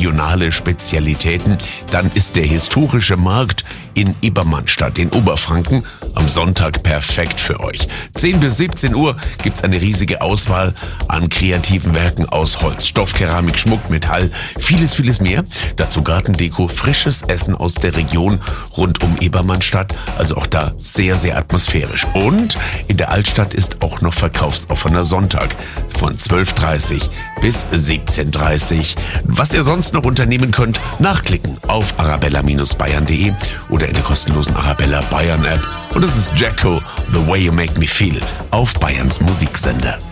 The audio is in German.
regionale Spezialitäten, dann ist der historische Markt in Ebermannstadt in Oberfranken am Sonntag perfekt für euch. 10 bis 17 Uhr gibt's eine riesige Auswahl an kreativen Werken aus Holz, Stoff, Keramik, Schmuck, Metall, vieles mehr. Dazu Gartendeko, frisches Essen aus der Region rund um Ebermannstadt, also auch da sehr, sehr atmosphärisch. Und in der Altstadt ist auch noch verkaufsoffener Sonntag von 12:30 bis 17:30. Was ihr sonst noch unternehmen könnt, nachklicken auf arabella-bayern.de oder in der kostenlosen Arabella Bayern App. Und das ist Jacko, The Way You Make Me Feel auf Bayerns Musiksender.